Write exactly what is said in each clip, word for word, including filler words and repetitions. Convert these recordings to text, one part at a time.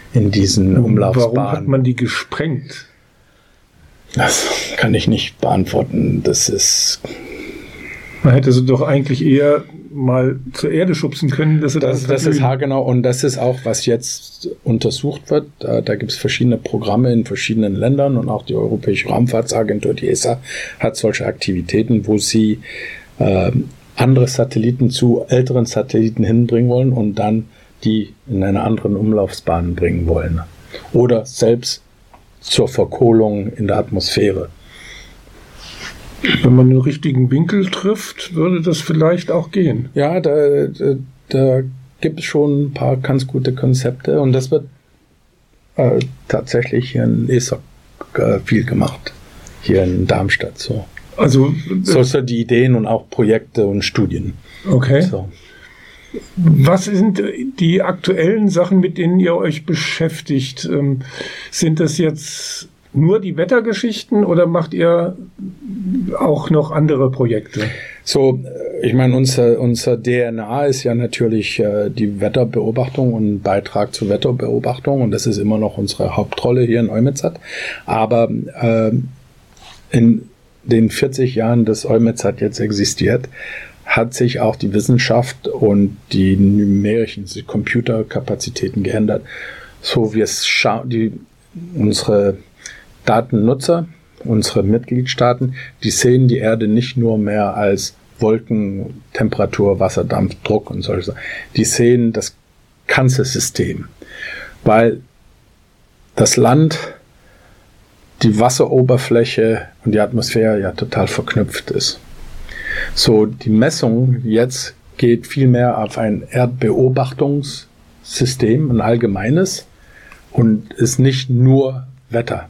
in diesen Umlaufsbahnen. Warum hat man die gesprengt? Das kann ich nicht beantworten. Das ist... Man hätte sie doch eigentlich eher mal zur Erde schubsen können. Dass sie das das ist haargenau und das ist auch, was jetzt untersucht wird. Da, da gibt es verschiedene Programme in verschiedenen Ländern und auch die Europäische Raumfahrtsagentur, die E S A, hat solche Aktivitäten, wo sie äh, andere Satelliten zu älteren Satelliten hinbringen wollen und dann die in eine anderen Umlaufsbahn bringen wollen. Oder selbst zur Verkohlung in der Atmosphäre. Wenn man den richtigen Winkel trifft, würde das vielleicht auch gehen. Ja, da, da, da gibt es schon ein paar ganz gute Konzepte und das wird äh, tatsächlich hier in E S A äh, viel gemacht, hier in Darmstadt. So. Also so sind die Ideen und auch Projekte und Studien. Okay. So. Was sind die aktuellen Sachen, mit denen ihr euch beschäftigt? Ähm, sind das jetzt nur die Wettergeschichten oder macht ihr auch noch andere Projekte? So, ich meine, unser, unser D N A ist ja natürlich äh, die Wetterbeobachtung und Beitrag zur Wetterbeobachtung und das ist immer noch unsere Hauptrolle hier in EUMETSAT. Aber äh, in den vierzig Jahren, dass EUMETSAT jetzt existiert, hat sich auch die Wissenschaft und die numerischen die Computerkapazitäten geändert. So wie es scha- die unsere Datennutzer, unsere Mitgliedstaaten, die sehen die Erde nicht nur mehr als Wolken, Temperatur, Wasserdampf, Druck und solche Sachen. Die sehen das ganze System, weil das Land, die Wasseroberfläche und die Atmosphäre ja total verknüpft ist. So, die Messung jetzt geht viel mehr auf ein Erdbeobachtungssystem, ein allgemeines, und ist nicht nur Wetter.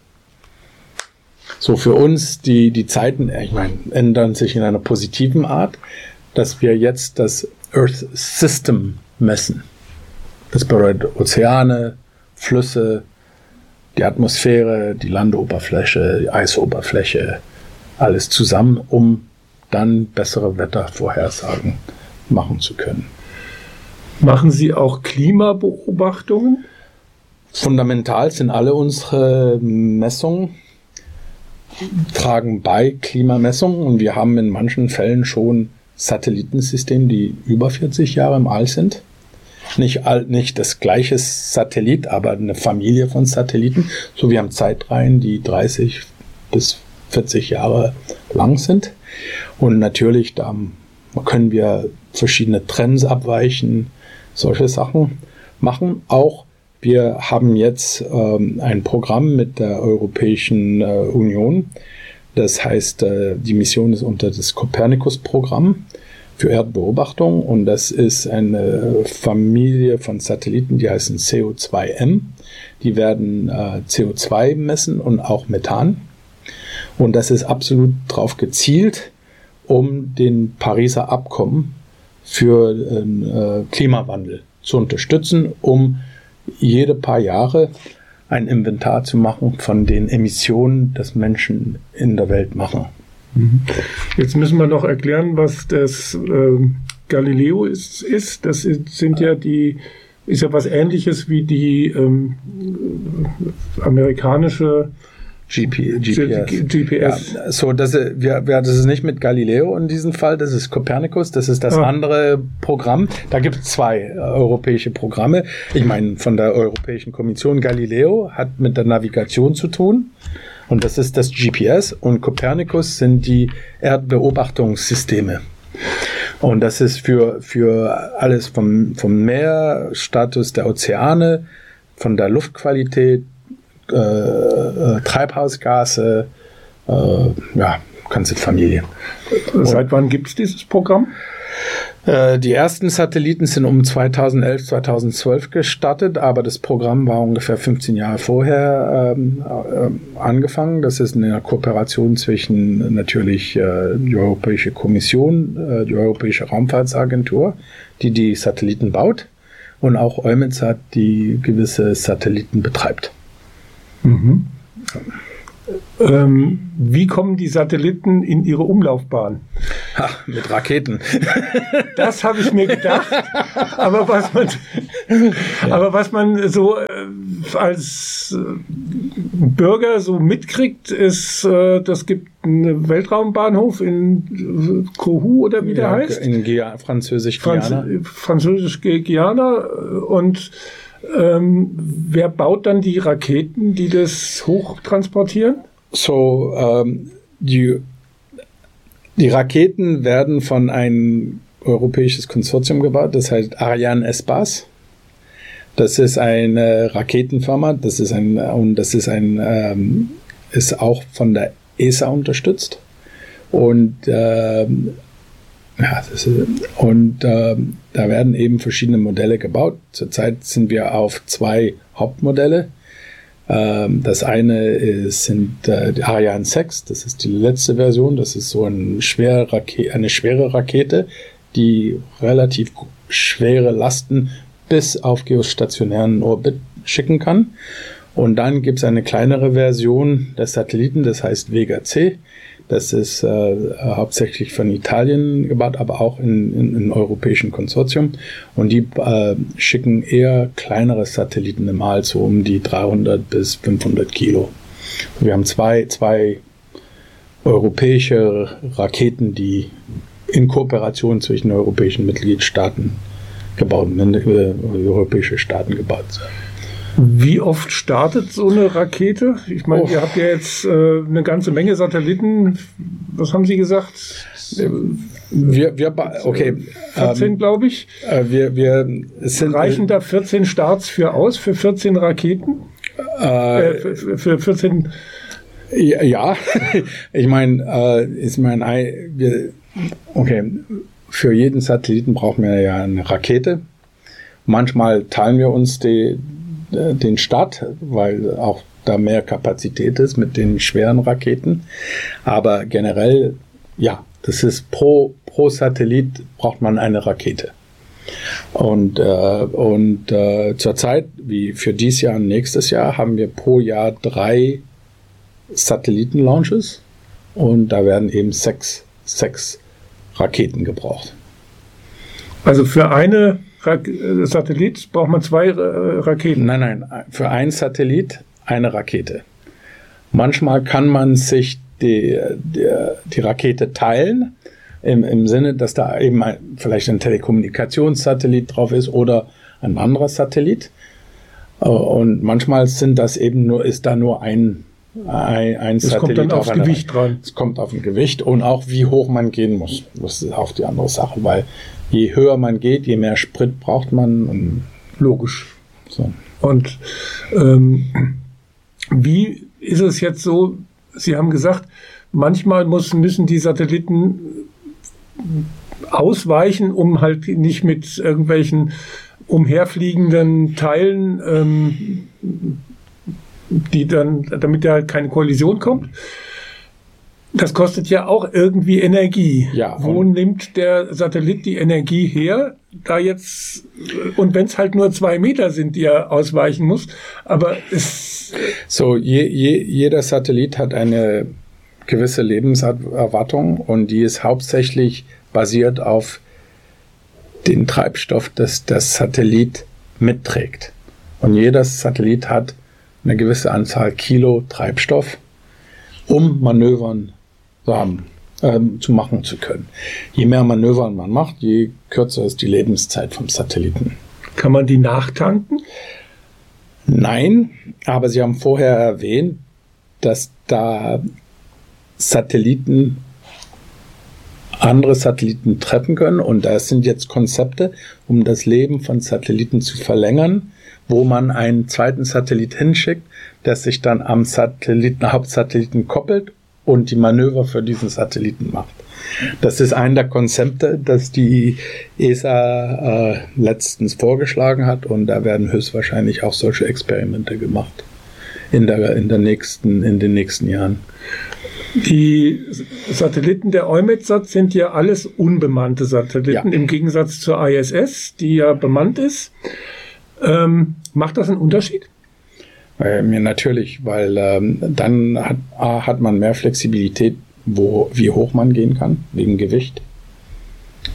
So, für uns, die, die Zeiten, ich meine, ändern sich in einer positiven Art, dass wir jetzt das Earth System messen. Das bedeutet Ozeane, Flüsse, die Atmosphäre, die Landoberfläche, die Eisoberfläche, alles zusammen, um dann bessere Wettervorhersagen machen zu können. Machen Sie auch Klimabeobachtungen? Fundamental sind alle unsere Messungen, tragen bei Klimamessungen und wir haben in manchen Fällen schon Satellitensysteme, die über vierzig Jahre im All sind. Nicht, all, nicht das gleiche Satellit, aber eine Familie von Satelliten. So, wir haben Zeitreihen, die dreißig bis vierzig Jahre lang sind. Und natürlich, da können wir verschiedene Trends abweichen, solche Sachen machen. Auch wir haben jetzt ähm, ein Programm mit der Europäischen äh, Union. Das heißt, äh, die Mission ist unter das Copernicus-Programm für Erdbeobachtung. Und das ist eine Familie von Satelliten, die heißen C O zwei M. Die werden äh, C O zwei messen und auch Methan. Und das ist absolut darauf gezielt, um den Pariser Abkommen für den äh, Klimawandel zu unterstützen, um jede paar Jahre ein Inventar zu machen von den Emissionen, das Menschen in der Welt machen. Jetzt müssen wir noch erklären, was das äh, Galileo ist, ist. Das sind ja die, ist ja was Ähnliches wie die ähm, amerikanische G P, G P S. G P S. Ja, so, das, wir, wir, das ist nicht mit Galileo in diesem Fall, das ist Copernicus, das ist das ah. andere Programm. Da gibt es zwei äh, europäische Programme. Ich meine, von der Europäischen Kommission, Galileo hat mit der Navigation zu tun und das ist das G P S und Copernicus sind die Erdbeobachtungssysteme. Und das ist für, für alles vom, vom Meerstatus der Ozeane, von der Luftqualität, Äh, äh, Treibhausgase, äh, ja, ganze Familie. Seit wann gibt es dieses Programm? Äh, die ersten Satelliten sind um zweitausendelf, zweitausendzwölf gestartet, aber das Programm war ungefähr fünfzehn Jahre vorher ähm, äh, angefangen. Das ist eine Kooperation zwischen natürlich äh, die Europäische Kommission, äh, die Europäische Raumfahrtsagentur, die die Satelliten baut, und auch EUMETSAT, die gewisse Satelliten betreibt. Mhm. Ähm, wie kommen die Satelliten in ihre Umlaufbahn? Ha, mit Raketen. Das habe ich mir gedacht. Aber was man, ja. aber was man so äh, als äh, Bürger so mitkriegt, ist, äh, das gibt einen Weltraumbahnhof in äh, Kourou oder wie der ja, heißt. In Gia- Französisch-Guyana. Franz- Französisch-Guyana. Und ähm, wer baut dann die Raketen, die das hochtransportieren? So, ähm, die Die Raketen werden von einem europäisches Konsortium gebaut, das heißt Ariane Espace. Das ist eine Raketenfirma, das ist ein und das ist ein ähm, ist auch von der E S A unterstützt und ähm, ja, das ist, und ähm, da werden eben verschiedene Modelle gebaut. Zurzeit sind wir auf zwei Hauptmodelle. Das eine ist, sind äh, die Ariane sechs, das ist die letzte Version, das ist so ein schwere Rakete, eine schwere Rakete, die relativ schwere Lasten bis auf geostationären Orbit schicken kann. Und dann gibt es eine kleinere Version des Satelliten, das heißt Vega C. Das ist äh, hauptsächlich von Italien gebaut, aber auch in, in, in europäischen Konsortium. Und die äh, schicken eher kleinere Satelliten im All, so um die dreihundert bis fünfhundert Kilo. Wir haben zwei, zwei europäische Raketen, die in Kooperation zwischen europäischen Mitgliedstaaten gebaut, äh, europäische Staaten gebaut sind. Wie oft startet so eine Rakete? Ich meine, oh. ihr habt ja jetzt äh, eine ganze Menge Satelliten. Was haben Sie gesagt? Wir, wir, okay. vierzehn, ähm, glaube ich. Äh, wir, wir sind, Reichen da vierzehn Starts für aus, für vierzehn Raketen? Äh, äh, für, für vierzehn. Ja, ich meine, äh, ist mein, wir, okay, für jeden Satelliten brauchen wir ja eine Rakete. Manchmal teilen wir uns die den Start, weil auch da mehr Kapazität ist mit den schweren Raketen. Aber generell, ja, das ist pro, pro Satellit braucht man eine Rakete. Und, äh, und äh, zurzeit, wie für dieses Jahr und nächstes Jahr, haben wir pro Jahr drei Satelliten-Launches und da werden eben sechs, sechs Raketen gebraucht. Also für eine Satellit braucht man zwei Raketen? Nein, nein, für einen Satellit eine Rakete. Manchmal kann man sich die, die, die Rakete teilen, im, im Sinne, dass da eben ein, vielleicht ein Telekommunikationssatellit drauf ist oder ein anderer Satellit. Und manchmal sind das eben nur, ist da nur ein, ein, ein es Satellit. Es kommt dann aufs auf Gewicht dran. Es kommt auf ein Gewicht und auch wie hoch man gehen muss. Das ist auch die andere Sache, weil je höher man geht, je mehr Sprit braucht man. Und logisch. So. Und ähm, wie ist es jetzt so, Sie haben gesagt, manchmal muss, müssen die Satelliten ausweichen, um halt nicht mit irgendwelchen umherfliegenden Teilen, ähm, die dann, damit da halt keine Kollision kommt. Das kostet ja auch irgendwie Energie. Ja, Wo nimmt der Satellit die Energie her? Da jetzt, und wenn es halt nur zwei Meter sind, die er ausweichen muss, aber es. So, je, je, jeder Satellit hat eine gewisse Lebenserwartung und die ist hauptsächlich basiert auf den Treibstoff, das das Satellit mitträgt. Und jeder Satellit hat eine gewisse Anzahl Kilo Treibstoff, um Manövern zu haben, ähm, zu machen zu können. Je mehr Manövern man macht, je kürzer ist die Lebenszeit vom Satelliten. Kann man die nachtanken? Nein, aber Sie haben vorher erwähnt, dass da Satelliten andere Satelliten treffen können und das sind jetzt Konzepte, um das Leben von Satelliten zu verlängern, wo man einen zweiten Satellit hinschickt, der sich dann am Satelliten, Hauptsatelliten koppelt und die Manöver für diesen Satelliten macht. Das ist ein der Konzepte, das die E S A äh, letztens vorgeschlagen hat und da werden höchstwahrscheinlich auch solche Experimente gemacht in der, in der nächsten, in den nächsten Jahren. Die Satelliten der EUMETSAT sind ja alles unbemannte Satelliten, ja. Im Gegensatz zur I S S, die ja bemannt ist. Ähm, macht das einen Unterschied? Äh, mir natürlich, weil ähm, dann hat, A, hat man mehr Flexibilität, wo, wie hoch man gehen kann, wegen Gewicht.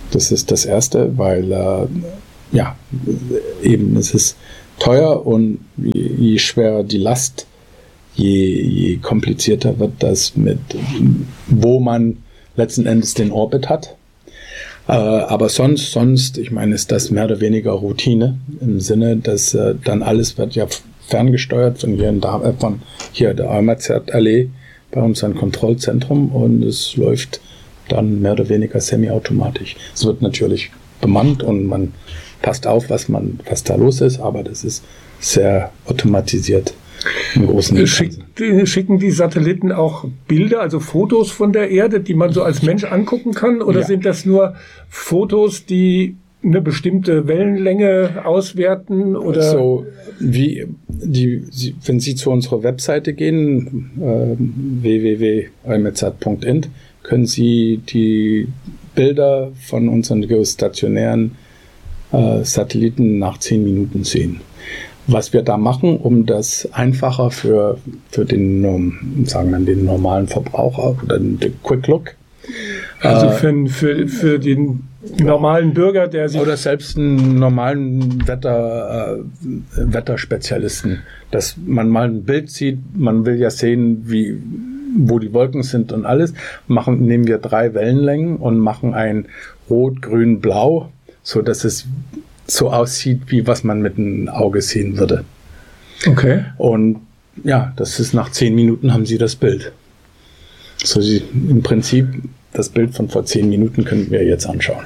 Das ist das Erste, weil äh, ja, eben es ist teuer und je, je schwerer die Last, je, je komplizierter wird das mit, wo man letzten Endes den Orbit hat. Äh, aber sonst, sonst, ich meine, ist das mehr oder weniger Routine im Sinne, dass äh, dann alles wird ja ferngesteuert von hier, in da, äh, von hier der Almazert-Allee bei uns ein Kontrollzentrum und es läuft dann mehr oder weniger semi-automatisch. Es wird natürlich bemannt und man passt auf, was man, was da los ist, aber das ist sehr automatisiert im großen und Schick, Schicken die Satelliten auch Bilder, also Fotos von der Erde, die man so als Mensch angucken kann? Oder ja. sind das nur Fotos, die eine bestimmte Wellenlänge auswerten? Oder? So, wie die, Sie, wenn Sie zu unserer Webseite gehen, äh, w w w punkt almazert punkt int, können Sie die Bilder von unseren geostationären äh, Satelliten nach zehn Minuten sehen. Was wir da machen, um das einfacher für, für den, sagen wir, den normalen Verbraucher oder den Quick Look. Also für, für, für den normalen Bürger, der sich... Oder selbst einen normalen Wetter, äh, Wetterspezialisten, dass man mal ein Bild sieht, man will ja sehen, wie, wo die Wolken sind und alles, machen, nehmen wir drei Wellenlängen und machen ein Rot, Grün, Blau, so dass es so aussieht, wie was man mit dem Auge sehen würde. Okay. Und ja, das ist nach zehn Minuten haben Sie das Bild. So Sie, im Prinzip das Bild von vor zehn Minuten können wir jetzt anschauen.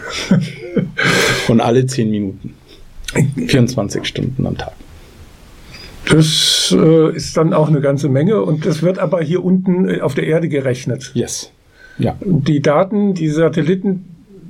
Und alle zehn Minuten. vierundzwanzig Stunden am Tag. Das äh, ist dann auch eine ganze Menge und das wird aber hier unten auf der Erde gerechnet. Yes. Ja. Die Daten, die Satelliten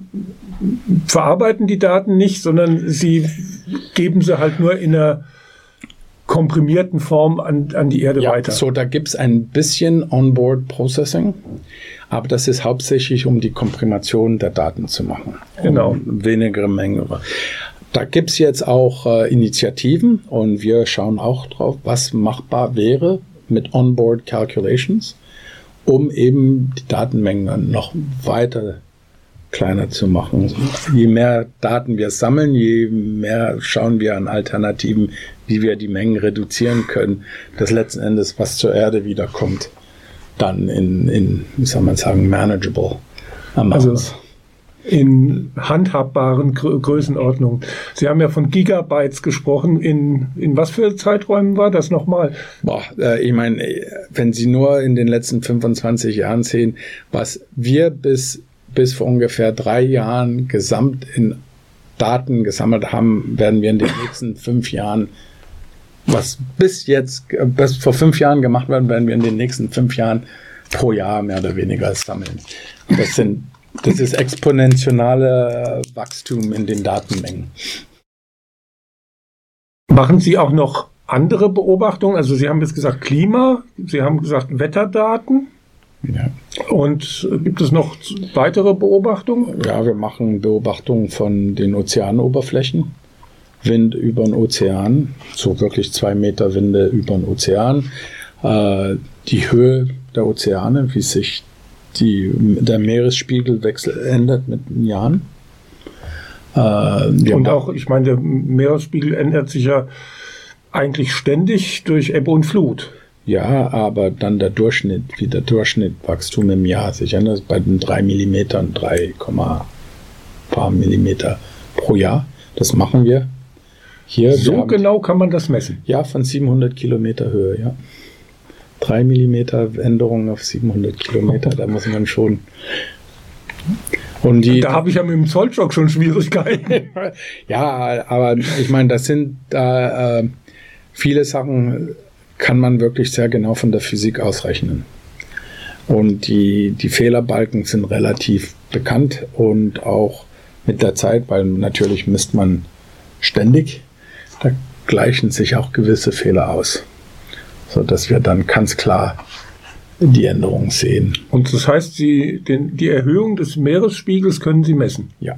verarbeiten die Daten nicht, sondern sie geben sie halt nur in einer komprimierten Form an, an die Erde ja, weiter. So, da gibt es ein bisschen Onboard Processing, aber das ist hauptsächlich, um die Komprimation der Daten zu machen. Genau. Um weniger Menge. Da gibt es jetzt auch äh, Initiativen und wir schauen auch drauf, was machbar wäre mit Onboard Calculations, um eben die Datenmengen noch weiter kleiner zu machen. Je mehr Daten wir sammeln, je mehr schauen wir an Alternativen, wie wir die Mengen reduzieren können, dass letzten Endes was zur Erde wiederkommt, dann in, in wie soll man sagen, manageable amounts. Also in handhabbaren Grö- Größenordnungen. Sie haben ja von Gigabytes gesprochen. In, in was für Zeiträumen war das nochmal? Boah, äh, ich meine, wenn Sie nur in den letzten fünfundzwanzig Jahren sehen, was wir bis bis vor ungefähr drei Jahren gesamt in Daten gesammelt haben, werden wir in den nächsten fünf Jahren, was bis jetzt, bis vor fünf Jahren gemacht werden, werden wir in den nächsten fünf Jahren pro Jahr mehr oder weniger sammeln. Das sind, das ist exponentielle Wachstum in den Datenmengen. Machen Sie auch noch andere Beobachtungen? Also Sie haben jetzt gesagt Klima, Sie haben gesagt Wetterdaten. Ja. Und gibt es noch weitere Beobachtungen? Ja, wir machen Beobachtungen von den Ozeanoberflächen. Wind über den Ozean, so wirklich zwei Meter Winde über den Ozean. Äh, die Höhe der Ozeane, wie sich die, der Meeresspiegelwechsel ändert mit den Jahren. Äh, und auch, ich meine, der Meeresspiegel ändert sich ja eigentlich ständig durch Ebbe und Flut. Ja, aber dann der Durchschnitt, wie der Durchschnittwachstum im Jahr sich ändert, bei den drei Millimeter, drei, paar Millimeter pro Jahr. Das machen wir hier. So wir haben, genau kann man das messen? Ja, von siebenhundert Kilometer Höhe, ja. drei Millimeter Änderung auf siebenhundert Kilometer, da muss man schon... Und die, da habe ich ja mit dem Zollstock schon Schwierigkeiten. Ja, aber ich meine, das sind da äh, viele Sachen... kann man wirklich sehr genau von der Physik ausrechnen. Und die, die Fehlerbalken sind relativ bekannt und auch mit der Zeit, weil natürlich misst man ständig, da gleichen sich auch gewisse Fehler aus, sodass wir dann ganz klar die Änderungen sehen. Und das heißt, Sie, den, die Erhöhung des Meeresspiegels können Sie messen? Ja.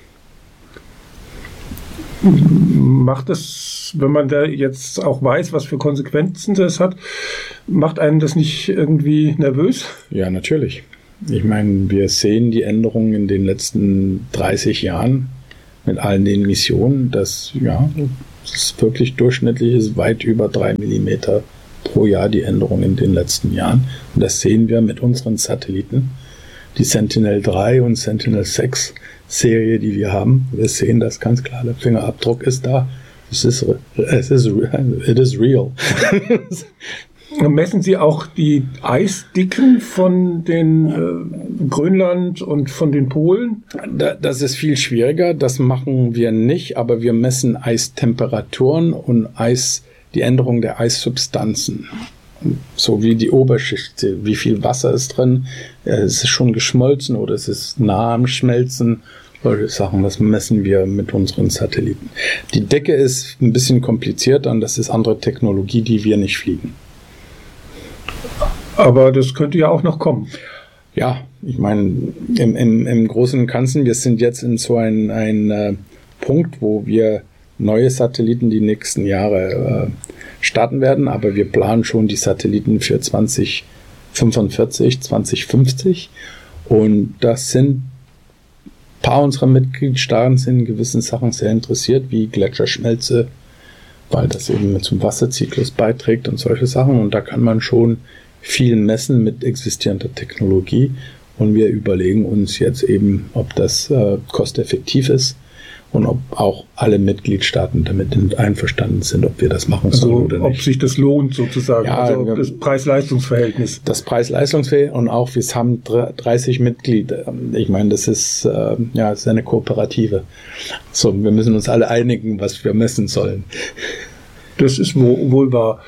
Macht das, wenn man da jetzt auch weiß, was für Konsequenzen das hat, macht einen das nicht irgendwie nervös? Ja, natürlich. Ich meine, wir sehen die Änderungen in den letzten dreißig Jahren mit allen den Missionen, dass ja, es ist wirklich durchschnittlich ist weit über drei Millimeter pro Jahr die Änderung in den letzten Jahren. Und das sehen wir mit unseren Satelliten. Die Sentinel drei und Sentinel sechs Serie, die wir haben. Wir sehen das ganz klar. Der Fingerabdruck ist da. Es ist, es ist, it is real. Messen Sie auch die Eisdicken von den äh, Grönland und von den Polen? Das ist viel schwieriger. Das machen wir nicht, aber wir messen Eistemperaturen und Eis, die Änderung der Eissubstanzen. So wie die Oberschicht, wie viel Wasser ist drin, es ist schon geschmolzen oder es ist nah am Schmelzen. Solche Sachen, das messen wir mit unseren Satelliten. Die Decke ist ein bisschen komplizierter und das ist andere Technologie, die wir nicht fliegen. Aber das könnte ja auch noch kommen. Ja, ich meine, im, im, im Großen und Ganzen, wir sind jetzt in so ein, ein äh, Punkt, wo wir neue Satelliten die nächsten Jahre äh, starten werden, aber wir planen schon die Satelliten für zwanzig fünfundvierzig, zwanzig fünfzig und das sind ein paar unserer Mitgliedstaaten sind in gewissen Sachen sehr interessiert, wie Gletscherschmelze, weil das eben zum Wasserzyklus beiträgt und solche Sachen und da kann man schon viel messen mit existierender Technologie und wir überlegen uns jetzt eben, ob das äh, kosteffektiv ist und ob auch alle Mitgliedstaaten damit einverstanden sind, ob wir das machen sollen also, oder nicht. Ob sich das lohnt sozusagen, ja, also wir, das Preis-Leistungs-Verhältnis. Das Preis-Leistungs-Verhältnis und auch wir haben dreißig Mitglieder. Ich meine, das ist, äh, ja, das ist eine Kooperative. So, wir müssen uns alle einigen, was wir messen sollen. Das ist wohl, wohl wahr.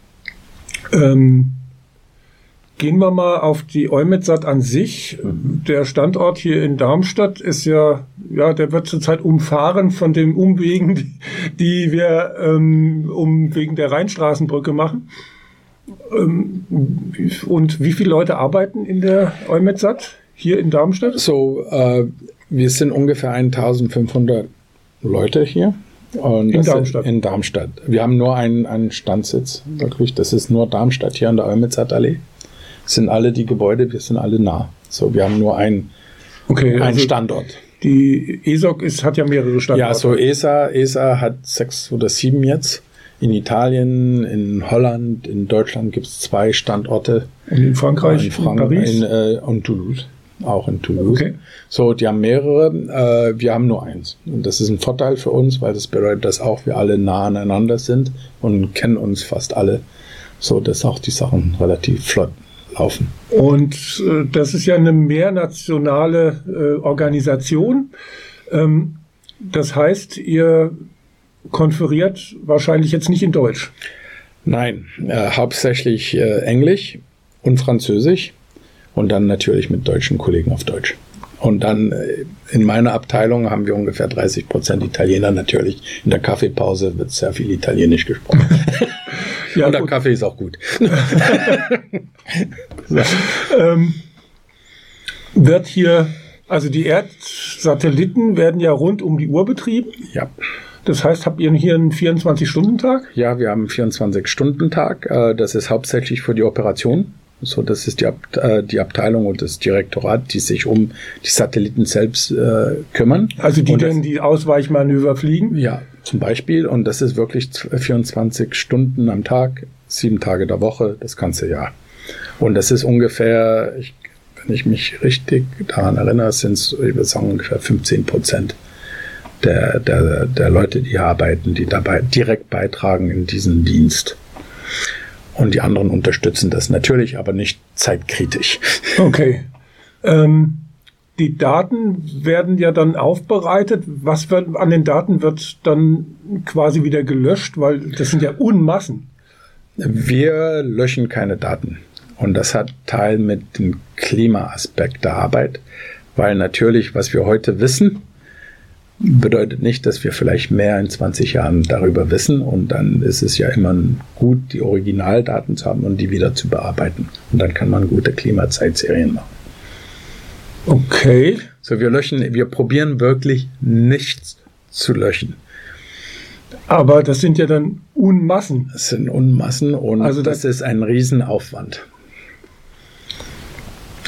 Ähm, Gehen wir mal auf die EUMETSAT an sich. Mhm. Der Standort hier in Darmstadt ist ja, ja, der wird zurzeit umfahren von den Umwegen, die, die wir ähm, um wegen der Rheinstraßenbrücke machen. Ähm, und wie viele Leute arbeiten in der EUMETSAT hier in Darmstadt? So, äh, wir sind ungefähr eintausendfünfhundert Leute hier. Und in Darmstadt. In Darmstadt. Wir haben nur einen, einen Standsitz, wirklich. Das ist nur Darmstadt hier an der EUMETSAT-Allee. Sind alle die Gebäude, wir sind alle nah. So, wir haben nur einen, okay, einen also Standort. Die E S O C ist, hat ja mehrere Standorte. Ja, so E S A, E S A hat sechs oder sieben jetzt. In Italien, in Holland, in Deutschland gibt es zwei Standorte. Und in Frankreich, in, Frank- in Paris? In, äh, und Toulouse. Auch in Toulouse. Okay. So, die haben mehrere. Äh, wir haben nur eins. Und das ist ein Vorteil für uns, weil das bedeutet, dass auch wir alle nah aneinander sind und kennen uns fast alle. So, dass auch die Sachen relativ flott laufen. Und äh, das ist ja eine mehrnationale äh, Organisation. Ähm, das heißt, ihr konferiert wahrscheinlich jetzt nicht in Deutsch. Nein, äh, hauptsächlich äh, Englisch und Französisch und dann natürlich mit deutschen Kollegen auf Deutsch. Und dann äh, in meiner Abteilung haben wir ungefähr dreißig Prozent Italiener natürlich. In der Kaffeepause wird sehr viel Italienisch gesprochen. Ja, und der gut. Kaffee ist auch gut. Ja. Ähm, wird hier, also die Erdsatelliten werden ja rund um die Uhr betrieben. Ja. Das heißt, habt ihr hier einen vierundzwanzig-Stunden-Tag? Ja, wir haben einen vierundzwanzig-Stunden-Tag. Das ist hauptsächlich für die Operation. So, das ist die, Ab äh, die Abteilung und das Direktorat, die sich um die Satelliten selbst äh, kümmern. Also die und dann die Ausweichmanöver fliegen? Ja, zum Beispiel. Und das ist wirklich vierundzwanzig Stunden am Tag, sieben Tage der Woche, das ganze Jahr. Und das ist ungefähr, ich, wenn ich mich richtig daran erinnere, sind es, ich würde sagen, ungefähr fünfzehn Prozent der, der, der Leute, die hier arbeiten, die dabei direkt beitragen in diesen Dienst. Und die anderen unterstützen das natürlich, aber nicht zeitkritisch. Okay. Ähm, die Daten werden ja dann aufbereitet. Was wird, an den Daten wird dann quasi wieder gelöscht? Weil das sind ja Unmassen. Wir löschen keine Daten. Und das hat Teil mit dem Klimaaspekt der Arbeit. Weil natürlich, was wir heute wissen, bedeutet nicht, dass wir vielleicht mehr in zwanzig Jahren darüber wissen und dann ist es ja immer gut, die Originaldaten zu haben und die wieder zu bearbeiten. Und dann kann man gute Klimazeitserien machen. Okay. So, wir löschen, wir probieren wirklich nichts zu löschen. Aber das sind ja dann Unmassen. Das sind Unmassen und also das, das ist ein Riesenaufwand.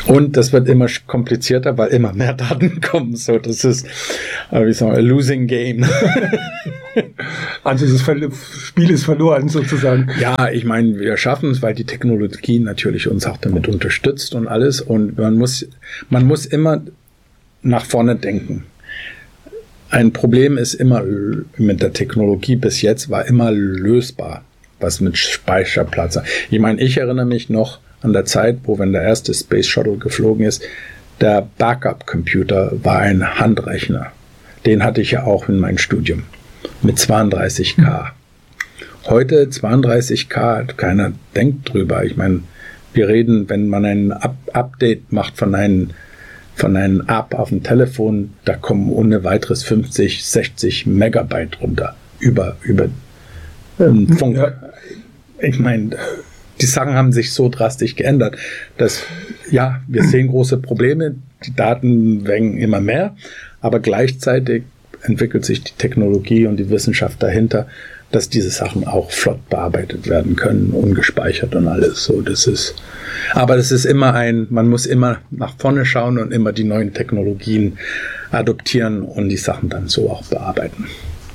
Und das wird immer komplizierter, weil immer mehr Daten kommen. So, das ist, äh, wie sagen wir, a losing game. Also das Spiel ist verloren sozusagen. Ja, ich meine, wir schaffen es, weil die Technologie natürlich uns auch damit unterstützt und alles. Und man muss, man muss immer nach vorne denken. Ein Problem ist immer mit der Technologie bis jetzt war immer lösbar, was mit Speicherplatz. Ich meine, ich erinnere mich noch an der Zeit, wo wenn der erste Space Shuttle geflogen ist, der Backup-Computer war ein Handrechner. Den hatte ich ja auch in meinem Studium mit zweiunddreißig K. Heute zweiunddreißig K, keiner denkt drüber. Ich meine, wir reden, wenn man ein Up- Update macht von einem von einem App auf dem Telefon, da kommen ohne weiteres fünfzig, sechzig Megabyte runter über über ähm, Funk. Ja. Ich meine, die Sachen haben sich so drastisch geändert, dass, ja, wir sehen große Probleme, die Daten werden immer mehr, aber gleichzeitig entwickelt sich die Technologie und die Wissenschaft dahinter, dass diese Sachen auch flott bearbeitet werden können, ungespeichert und alles. So, das ist, aber das ist immer ein, man muss immer nach vorne schauen und immer die neuen Technologien adoptieren und die Sachen dann so auch bearbeiten.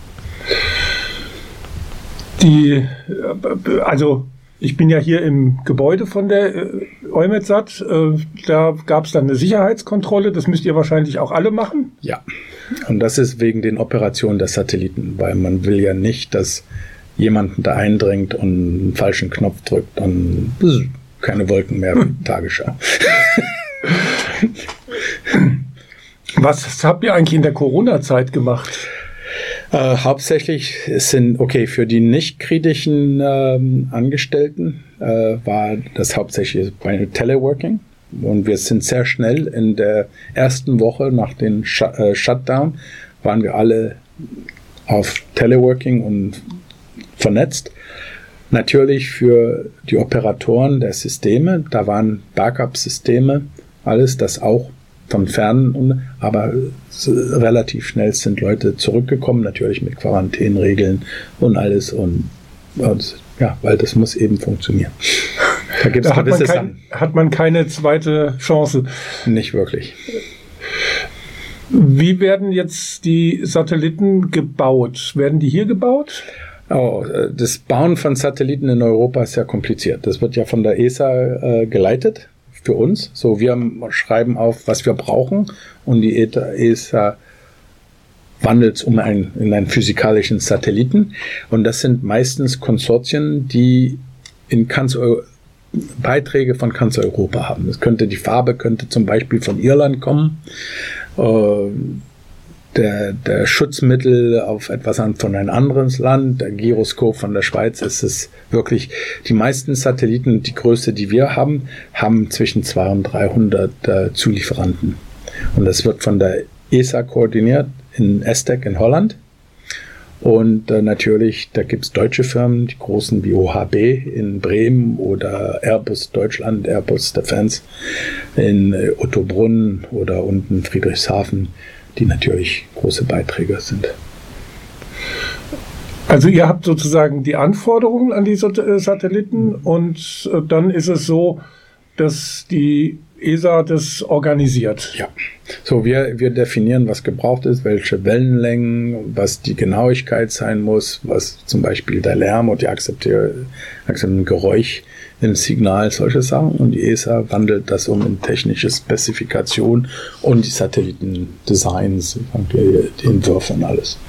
Die, also ich bin ja hier im Gebäude von der äh, EUMETSAT. Äh, da gab es dann eine Sicherheitskontrolle. Das müsst ihr wahrscheinlich auch alle machen. Ja, und das ist wegen den Operationen der Satelliten, weil man will ja nicht, dass jemand da eindringt und einen falschen Knopf drückt und keine Wolken mehr wie Tagesschau. Was habt ihr eigentlich in der Corona-Zeit gemacht? Äh, hauptsächlich sind, okay, für die nicht kritischen ähm, Angestellten äh, war das hauptsächlich bei Teleworking. Und wir sind sehr schnell in der ersten Woche nach dem Sh- äh, Shutdown waren wir alle auf Teleworking und vernetzt. Natürlich für die Operatoren der Systeme, da waren Backup-Systeme, alles das auch vom Fernen, aber relativ schnell sind Leute zurückgekommen, natürlich mit Quarantänregeln und alles und, und ja, weil das muss eben funktionieren. Da gibt's da hat gewisse man, kein, Sachen. hat man keine zweite Chance. Nicht wirklich. Wie werden jetzt die Satelliten gebaut? Werden die hier gebaut? Oh, das Bauen von Satelliten in Europa ist ja kompliziert. Das wird ja von der E S A äh, geleitet. Für uns. So, wir schreiben auf, was wir brauchen und die E S A wandelt es um ein, in einen physikalischen Satelliten und das sind meistens Konsortien, die in ganz Beiträge von ganz Europa haben. Das könnte, die Farbe könnte zum Beispiel von Irland kommen, äh, der, der Schutzmittel auf etwas an, von einem anderen Land, der Gyroskop von der Schweiz. Ist es wirklich, die meisten Satelliten, die Größe, die wir haben, haben zwischen zweihundert und dreihundert äh, Zulieferanten. Und das wird von der E S A koordiniert in ESTEC in Holland. Und äh, natürlich, da gibt es deutsche Firmen, die großen wie O H B in Bremen oder Airbus Deutschland, Airbus Defense in äh, Ottobrunn oder unten Friedrichshafen, die natürlich große Beiträger sind. Also ihr habt sozusagen die Anforderungen an die Satelliten und dann ist es so, dass die E S A das organisiert. Ja, so wir, wir definieren, was gebraucht ist, welche Wellenlängen, was die Genauigkeit sein muss, was zum Beispiel der Lärm und die akzeptierte Geräusch im Signal, solche Sachen. Und die E S A wandelt das um in technische Spezifikation und die Satellitendesigns, die, die Entwürfe und alles.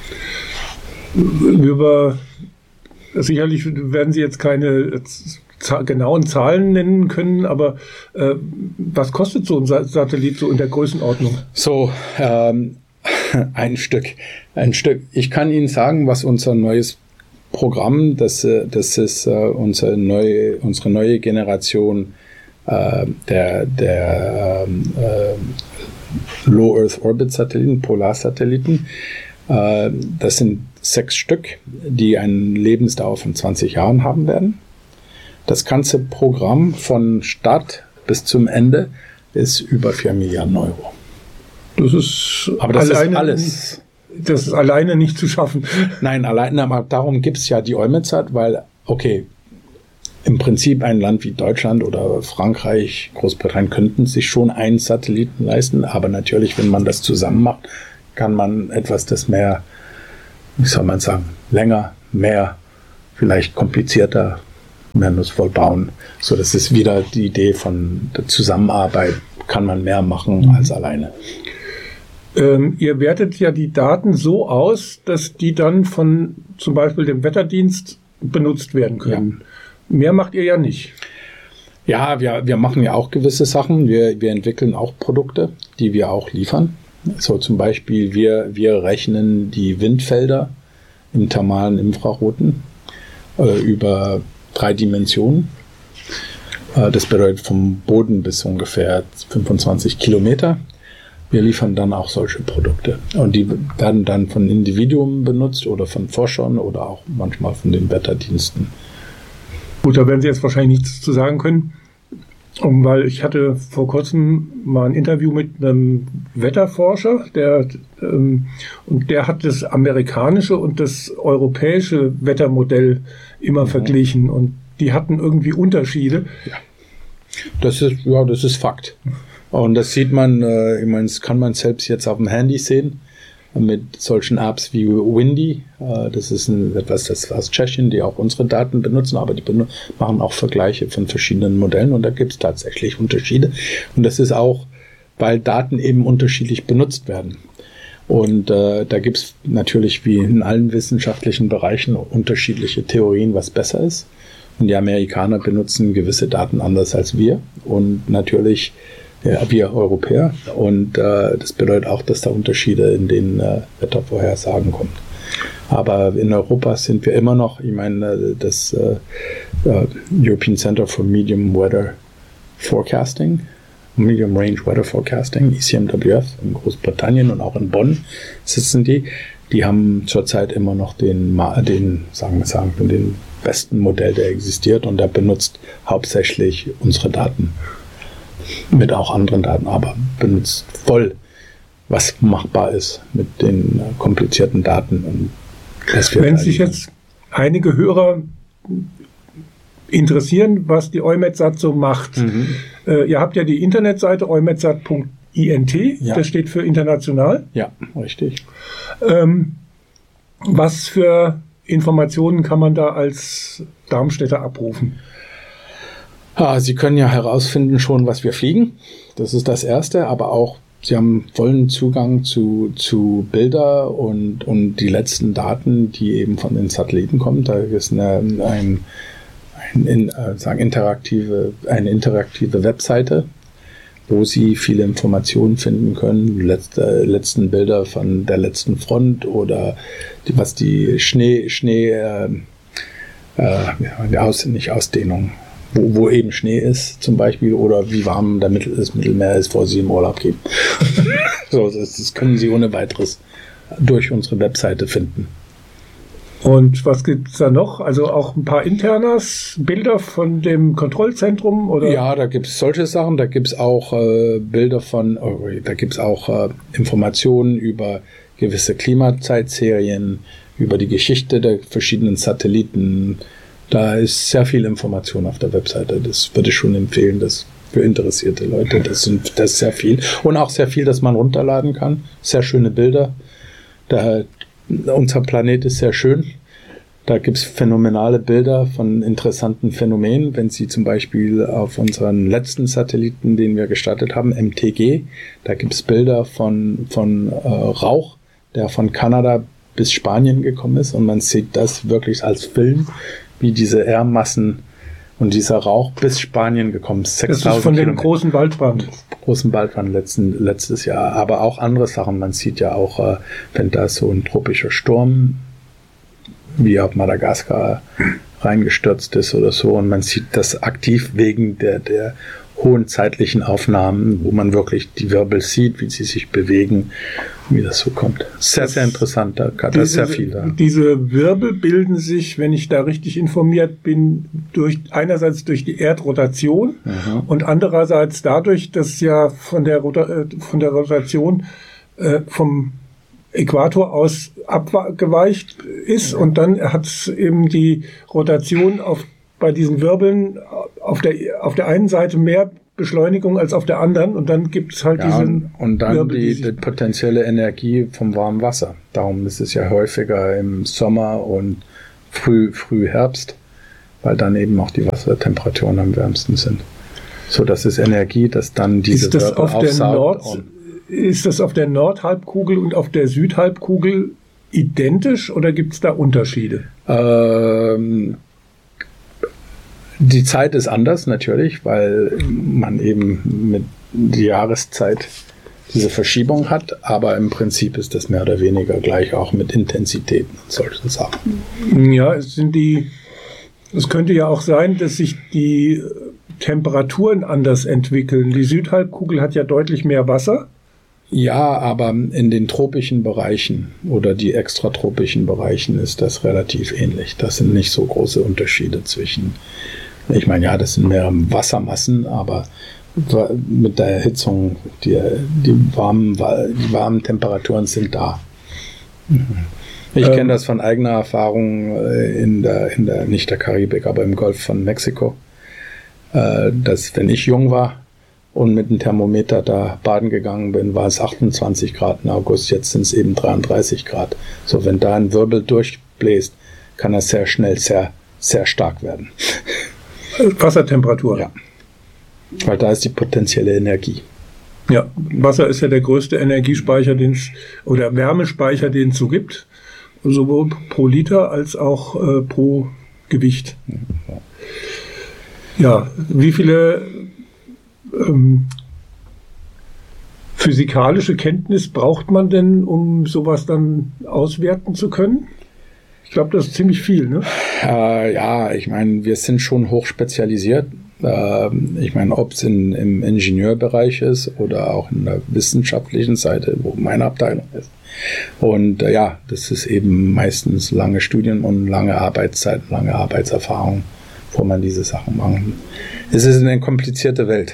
Über, sicherlich werden Sie jetzt keine z- genauen Zahlen nennen können, aber äh, was kostet so ein Sa- Satellit so in der Größenordnung? So, ähm, ein Stück, ein Stück. Ich kann Ihnen sagen, was unser neues Programm, das, das ist äh, unsere neue, unsere neue Generation äh, der, der äh, Low Earth Orbit Satelliten, Polarsatelliten. Äh, das sind sechs Stück, die eine Lebensdauer von zwanzig Jahren haben werden. Das ganze Programm von Start bis zum Ende ist über vier Milliarden Euro. Das ist aber das alleine, ist alles. Das ist alleine nicht zu schaffen. Nein, alleine, aber darum gibt es ja die EUMETSAT, weil, okay, im Prinzip ein Land wie Deutschland oder Frankreich, Großbritannien könnten sich schon einen Satelliten leisten, aber natürlich, wenn man das zusammen macht, kann man etwas, das mehr, wie soll man sagen, länger, mehr, vielleicht komplizierter, mehr nutzvoll bauen. So, das ist wieder die Idee von der Zusammenarbeit, kann man mehr machen mhm. als alleine. Ähm, ihr wertet ja die Daten so aus, dass die dann von zum Beispiel dem Wetterdienst benutzt werden können. Ja. Mehr macht ihr ja nicht. Ja, wir, wir machen ja auch gewisse Sachen. Wir, wir entwickeln auch Produkte, die wir auch liefern. So zum Beispiel, wir, wir rechnen die Windfelder im thermalen Infraroten äh, über drei Dimensionen. Äh, das bedeutet vom Boden bis ungefähr fünfundzwanzig Kilometer. Wir liefern dann auch solche Produkte. Und die werden dann von Individuen benutzt oder von Forschern oder auch manchmal von den Wetterdiensten. Gut, da werden Sie jetzt wahrscheinlich nichts zu sagen können, weil ich hatte vor kurzem mal ein Interview mit einem Wetterforscher, der, ähm, und der hat das amerikanische und das europäische Wettermodell immer mhm. verglichen und die hatten irgendwie Unterschiede. Ja, das ist, ja, das ist Fakt. Und das sieht man, äh, ich meine, das kann man selbst jetzt auf dem Handy sehen. Mit solchen Apps wie Windy, äh, das ist ein, etwas das aus Tschechien, die auch unsere Daten benutzen, aber die benu- machen auch Vergleiche von verschiedenen Modellen und da gibt es tatsächlich Unterschiede. Und das ist auch, weil Daten eben unterschiedlich benutzt werden. Und äh, da gibt es natürlich wie in allen wissenschaftlichen Bereichen unterschiedliche Theorien, was besser ist. Und die Amerikaner benutzen gewisse Daten anders als wir und natürlich ja, wir Europäer. Und äh, das bedeutet auch, dass da Unterschiede in den äh, Wettervorhersagen kommen. Aber in Europa sind wir immer noch, ich meine, das äh, uh, European Center for Medium Weather Forecasting, Medium Range Weather Forecasting, E C M W F in Großbritannien und auch in Bonn sitzen die. Die haben zurzeit immer noch den, den sagen wir sagen, den besten Modell, der existiert und der benutzt hauptsächlich unsere Daten. Mit auch anderen Daten, aber benutzt voll, was machbar ist mit den äh, komplizierten Daten. Und wenn sich jetzt einige Hörer interessieren, was die EUMETSAT so macht. Mhm. Äh, ihr habt ja die Internetseite eumetsat punkt int, ja. Das steht für international. Ja, richtig. Ähm, was für Informationen kann man da als Darmstädter abrufen? Ja, Sie können ja herausfinden schon, was wir fliegen. Das ist das Erste, aber auch Sie haben vollen Zugang zu, zu Bilder und, und die letzten Daten, die eben von den Satelliten kommen. Da ist eine, ein, ein in, äh, sagen interaktive, eine interaktive Webseite, wo Sie viele Informationen finden können. Letzte, letzten Bilder von der letzten Front oder die, was die Schnee, Schnee, äh, äh, aus, nicht Ausdehnung. Wo, wo eben Schnee ist zum Beispiel oder wie warm der Mittel, das Mittelmeer ist, bevor Sie im Urlaub gehen. So, das, das können Sie ohne weiteres durch unsere Webseite finden. Und was gibt es da noch? Also auch ein paar Internas, Bilder von dem Kontrollzentrum? Oder? Ja, da gibt es solche Sachen. Da gibt es auch äh, Bilder von, oh, da gibt es auch äh, Informationen über gewisse Klimazeitserien, über die Geschichte der verschiedenen Satelliten. Da ist sehr viel Information auf der Webseite. Das würde ich schon empfehlen, das für interessierte Leute. Das sind das ist sehr viel. Und auch sehr viel, das man runterladen kann. Sehr schöne Bilder. Da, unser Planet ist sehr schön. Da gibt es phänomenale Bilder von interessanten Phänomenen. Wenn Sie zum Beispiel auf unseren letzten Satelliten, den wir gestartet haben, M T G, da gibt es Bilder von, von äh, Rauch, der von Kanada bis Spanien gekommen ist. Und man sieht das wirklich als Film, wie diese Erdmassen und dieser Rauch bis Spanien gekommen ist. Das ist von dem großen Waldbrand. Großen Waldbrand letzten, letztes Jahr. Aber auch andere Sachen. Man sieht ja auch, äh, wenn da so ein tropischer Sturm wie auf Madagaskar reingestürzt ist oder so. Und man sieht das aktiv wegen der, der hohen zeitlichen Aufnahmen, wo man wirklich die Wirbel sieht, wie sie sich bewegen, wie das so kommt. Sehr, sehr interessant, da hat das sehr viel da. Diese Wirbel bilden sich, wenn ich da richtig informiert bin, durch einerseits durch die Erdrotation mhm. und andererseits dadurch, dass ja von der, Rota- von der Rotation äh, vom Äquator aus abgeweicht ist ja. Und dann hat es eben die Rotation auf bei diesen Wirbeln auf der, auf der einen Seite mehr Beschleunigung als auf der anderen und dann gibt es halt ja, diesen und dann Wirbel, die, die, die potenzielle Energie vom warmen Wasser. Darum ist es ja häufiger im Sommer und früh, früh Herbst, weil dann eben auch die Wassertemperaturen am wärmsten sind. So, das ist Energie, dass dann diese ist das Wirbel auf der aufsaugt. Nord, ist das auf der Nordhalbkugel und auf der Südhalbkugel identisch oder gibt es da Unterschiede? Ähm, Die Zeit ist anders natürlich, weil man eben mit der Jahreszeit diese Verschiebung hat, aber im Prinzip ist das mehr oder weniger gleich auch mit Intensitäten und solchen Sachen. Ja, es sind die, es könnte ja auch sein, dass sich die Temperaturen anders entwickeln. Die Südhalbkugel hat ja deutlich mehr Wasser. Ja, aber in den tropischen Bereichen oder die extratropischen Bereichen ist das relativ ähnlich. Das sind nicht so große Unterschiede zwischen. Ich meine, ja, das sind mehr Wassermassen, aber mit der Erhitzung, die, die, warmen, die warmen Temperaturen sind da. Ich ähm, kenne das von eigener Erfahrung in der, in der, nicht der Karibik, aber im Golf von Mexiko, dass wenn ich jung war und mit dem Thermometer da baden gegangen bin, war es achtundzwanzig Grad im August, jetzt sind es eben dreiunddreißig Grad. So, wenn da ein Wirbel durchbläst, kann das sehr schnell sehr, sehr stark werden. Wassertemperatur. Ja. Weil da ist die potenzielle Energie. Ja, Wasser ist ja der größte Energiespeicher, den es oder Wärmespeicher, den es so gibt, sowohl pro Liter als auch äh, pro Gewicht. Ja, ja, wie viele ähm, physikalische Kenntnis braucht man denn, um sowas dann auswerten zu können? Ich glaube, das ist ziemlich viel, ne? Äh, ja, ich meine, wir sind schon hoch spezialisiert. Äh, ich meine, ob es im Ingenieurbereich ist oder auch in der wissenschaftlichen Seite, wo meine Abteilung ist. Und äh, ja, das ist eben meistens lange Studien und lange Arbeitszeit, lange Arbeitserfahrung, wo man diese Sachen macht. Es ist eine komplizierte Welt.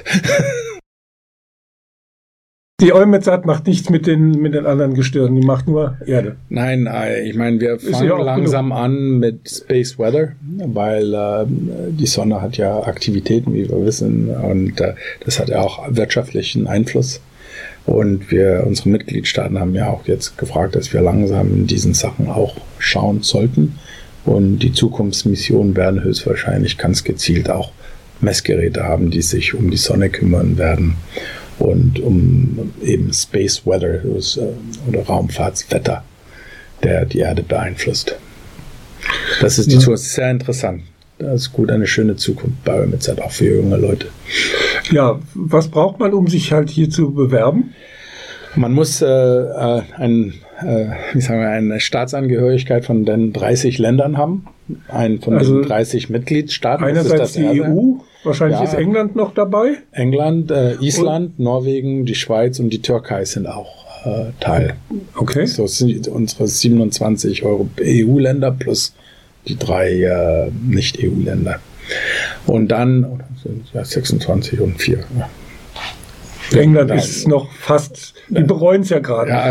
Die EUMETSAT macht nichts mit den, mit den anderen Gestirnen, die macht nur Erde. Nein, ich meine, wir fangen ja langsam genug. an mit Space Weather, weil äh, die Sonne hat ja Aktivitäten, wie wir wissen, und äh, das hat ja auch wirtschaftlichen Einfluss. Und wir, unsere Mitgliedstaaten haben ja auch jetzt gefragt, dass wir langsam in diesen Sachen auch schauen sollten. Und die Zukunftsmissionen werden höchstwahrscheinlich ganz gezielt auch Messgeräte haben, die sich um die Sonne kümmern werden. Und um eben Space Weather oder Raumfahrtswetter, der die Erde beeinflusst. Das ist die ja. Zukunft, sehr interessant. Das ist gut, eine schöne Zukunft bei EUMETSAT, auch für junge Leute. Ja, was braucht man, um sich halt hier zu bewerben? Man muss äh, ein, äh, wie sagen wir, eine Staatsangehörigkeit von den dreißig Ländern haben, ein von also den dreißig Mitgliedstaaten. Einerseits das das die E U, wahrscheinlich ja, ist England noch dabei. England, äh, Island, und? Norwegen, die Schweiz und die Türkei sind auch äh, Teil. Okay. So sind unsere siebenundzwanzig E U-Länder plus die drei äh, Nicht-E U-Länder. Und dann ja, sechsundzwanzig und vier. Ja. England ja, ist noch fast, die bereuen es ja gerade. Ja,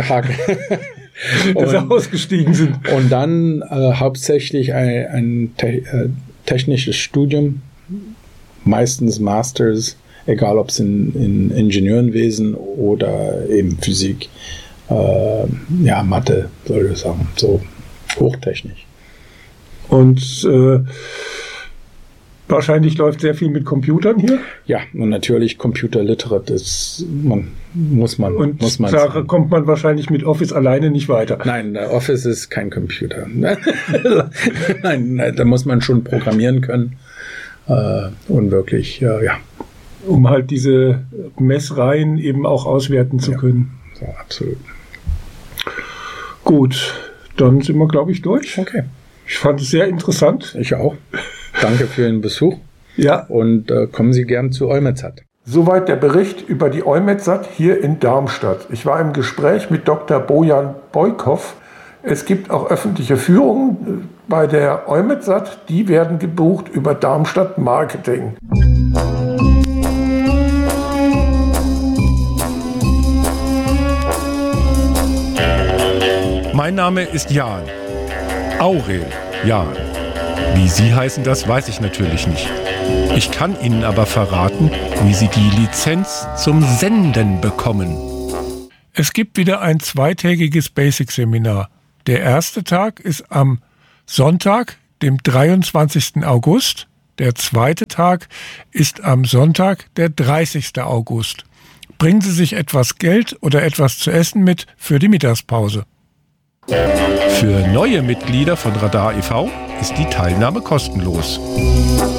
dass sie ausgestiegen sind. Und dann äh, hauptsächlich ein, ein te äh, technisches Studium, meistens Masters, egal ob es in, in Ingenieurenwesen oder eben Physik, äh, ja, Mathe, soll ich sagen, so hochtechnisch. Und äh, wahrscheinlich läuft sehr viel mit Computern hier. Ja, und natürlich Computerliterate ist, man, muss man. Und muss man da sagen. kommt man wahrscheinlich mit Office alleine nicht weiter. Nein, Office ist kein Computer. Nein, da muss man schon programmieren können. Äh, und wirklich, äh, ja. Um halt diese Messreihen eben auch auswerten zu ja, können. So, absolut. Gut, dann sind wir, glaube ich, durch. Okay. Ich fand es sehr interessant. Ich auch. Danke für den Besuch. Ja. Und äh, kommen Sie gern zu EUMETSAT. Soweit der Bericht über die EUMETSAT hier in Darmstadt. Ich war im Gespräch mit Doktor Bojan Bojkow. Es gibt auch öffentliche Führungen bei der EUMETSAT. Die werden gebucht über Darmstadt Marketing. Mein Name ist Jan. Aurel Jan. Wie Sie heißen, das weiß ich natürlich nicht. Ich kann Ihnen aber verraten, wie Sie die Lizenz zum Senden bekommen. Es gibt wieder ein zweitägiges Basic-Seminar. Der erste Tag ist am Sonntag, dem dreiundzwanzigsten August. Der zweite Tag ist am Sonntag, der dreißigsten August. Bringen Sie sich etwas Geld oder etwas zu essen mit für die Mittagspause. Für neue Mitglieder von Radar e V ist die Teilnahme kostenlos.